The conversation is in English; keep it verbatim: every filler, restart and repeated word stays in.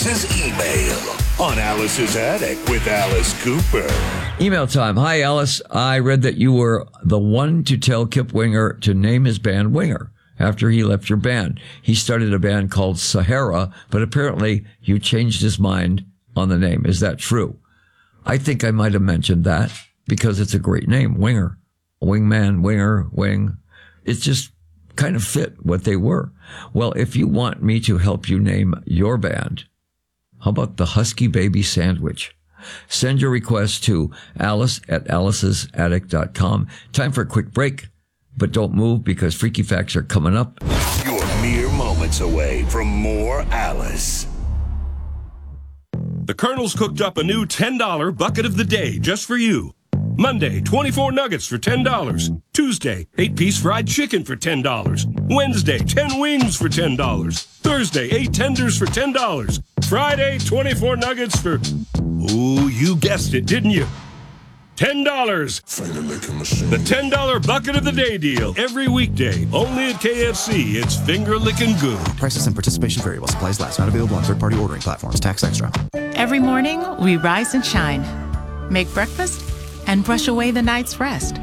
Alice's email on Alice's Attic with Alice Cooper. Email time. Hi, Alice. I read that you were the one to tell Kip Winger to name his band Winger after he left your band. He started a band called Sahara, but apparently you changed his mind on the name. Is that true? I think I might have mentioned that because it's a great name, Winger. Wingman, Winger, Wing. It's just kind of fit what they were. Well, if you want me to help you name your band, how about the Husky Baby Sandwich? Send your request to alice at alice's attic dot com. Time for a quick break, but don't move because Freaky Facts are coming up. You're mere moments away from more Alice. The Colonel's cooked up a new ten dollar bucket of the day just for you. Monday, twenty-four nuggets for ten dollars. Tuesday, eight-piece fried chicken for ten dollars. Wednesday, ten wings for ten dollars. Thursday, eight tenders for ten dollars. Friday, twenty-four nuggets for... Ooh, you guessed it, didn't you? ten dollars. The ten dollar bucket of the day deal. Every weekday. Only at K F C. It's finger-licking good. Prices and participation vary while supplies last. Not available on third-party ordering platforms. Tax extra. Every morning, we rise and shine. Make breakfast and brush away the night's rest.